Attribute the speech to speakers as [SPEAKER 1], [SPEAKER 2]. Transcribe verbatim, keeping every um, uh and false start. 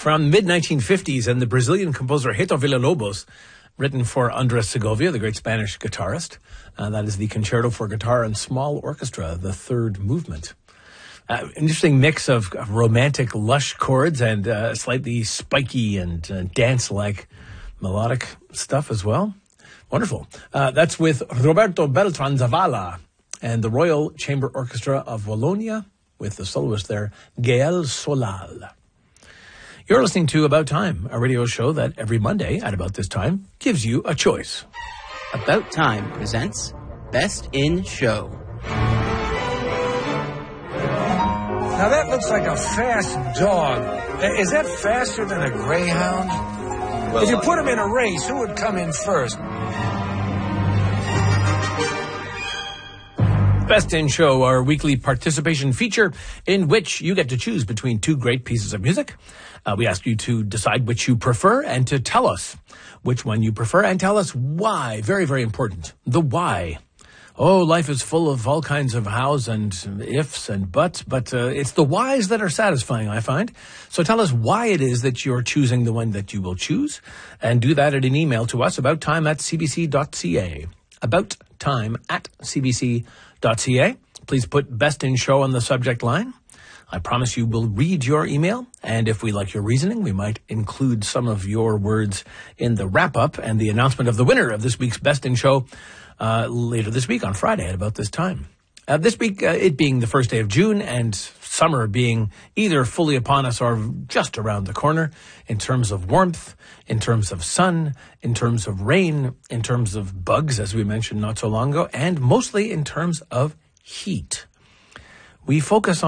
[SPEAKER 1] from mid nineteen fifties and the Brazilian composer Hito Villa-Lobos, written for Andres Segovia, the great Spanish guitarist. Uh, that is the Concerto for Guitar and Small Orchestra, the third movement. Uh, interesting mix of, of romantic, lush chords and uh, slightly spiky and uh, dance-like melodic stuff as well. Wonderful. Uh, that's with Roberto Beltran Zavala and the Royal Chamber Orchestra of Wallonia, with the soloist there, Gael Solal. You're listening to About Time, a radio show that every Monday at about this time gives you a choice.
[SPEAKER 2] About Time presents Best in Show.
[SPEAKER 3] Now that looks like a fast dog. Is that faster than a greyhound? Well, if you put him in a race, who would come in first?
[SPEAKER 1] Best in Show, our weekly participation feature in which you get to choose between two great pieces of music. Uh, we ask you to decide which you prefer and to tell us which one you prefer and tell us why. Very, very important. The why. Oh, life is full of all kinds of hows and ifs and buts, but uh, it's the whys that are satisfying, I find. So tell us why it is that you're choosing the one that you will choose, and do that at an email to us, about time at c b c dot c a. About time at c b c dot c a. Please put Best in Show on the subject line. I promise you we'll read your email, and if we like your reasoning, we might include some of your words in the wrap-up and the announcement of the winner of this week's Best in Show uh, later this week on Friday at about this time. Uh, this week, uh, it being the first day of June and summer being either fully upon us or just around the corner in terms of warmth, in terms of sun, in terms of rain, in terms of bugs, as we mentioned not so long ago, and mostly in terms of heat. We focus on